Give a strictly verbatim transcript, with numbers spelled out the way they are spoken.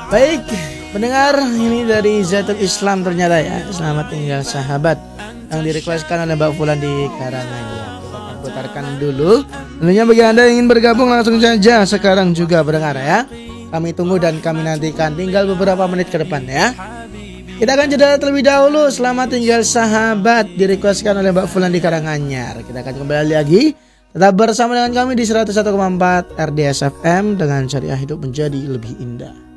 Baik, pendengar, ini dari Zatul Islam ternyata ya. Selamat tinggal sahabat yang direquestkan oleh Mbak Fulan di Karanganyar. Kita akan putarkan dulu. Tentunya bagi Anda yang ingin bergabung langsung saja sekarang juga pendengar ya. Kami tunggu dan kami nantikan tinggal beberapa menit ke depan ya. Kita akan jeda terlebih dahulu. Selamat tinggal sahabat direquestkan oleh Mbak Fulan di Karanganyar. Kita akan kembali lagi. Tetap bersama dengan kami di seratus satu koma empat R D S F M dengan Syariah Hidup Menjadi Lebih Indah.